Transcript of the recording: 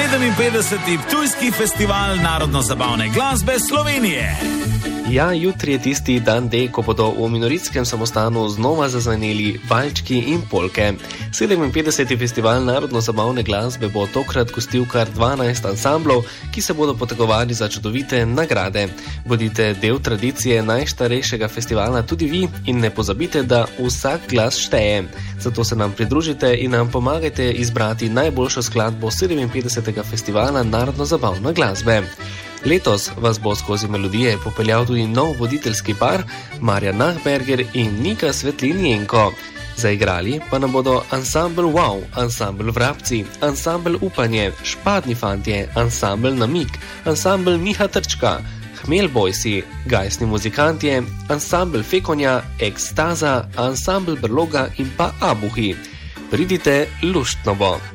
57. Ptujski festival narodno-zabavne glasbe Slovenije. Ja, jutri je tisti dan D, ko bodo v Minoritskem samostanu znova zazveneli valčki in polke. 57. festival narodno-zabavne glasbe bo tokrat gostil kar 12 ansamblov, ki se bodo potegovali za čudovite nagrade. Bodite del tradicije najstarejšega festivala tudi vi in ne pozabite, da vsak glas šteje. Zato se nam pridružite in nam pomagajte izbrati najboljšo skladbo 57. festivala narodno-zabavne glasbe. Letos vas bo skozi melodije popeljal tudi nov voditeljski par Marja Nachberger in Nika Svetlin-Jenko. Zaigrali pa nam bodo ansambl Wow, ansambl Vrabci, ansambl Upanje, Špadni fantje, ansambl Namik, ansambl Miha Trčka, Hmel Bojsi, Gajsni muzikantje, ansambl Fekonja, Ekstaza, ansambl Brloga in pa Abuhi. Pridite, luštno bo!